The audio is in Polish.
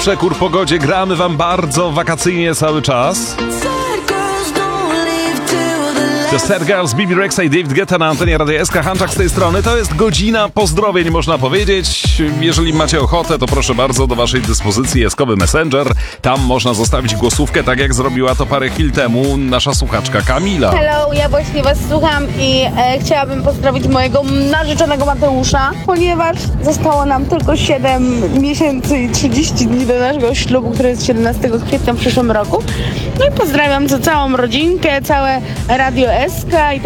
przekór pogodzie. Gramy wam bardzo wakacyjnie cały czas. To Sad Girls, Bibi Rexha i David Guetta na antenie Radia SK. Hanczak z tej strony. To jest godzina pozdrowień, można powiedzieć. Jeżeli macie ochotę, to proszę bardzo, do waszej dyspozycji Eskowy Messenger. Tam można zostawić głosówkę, tak jak zrobiła to parę chwil temu nasza słuchaczka Kamila. Hello, ja właśnie was słucham i chciałabym pozdrowić mojego narzeczonego Mateusza, ponieważ zostało nam tylko 7 miesięcy i 30 dni do naszego ślubu, który jest 17 kwietnia w przyszłym roku. No i pozdrawiam całą rodzinkę, całe Radio SK i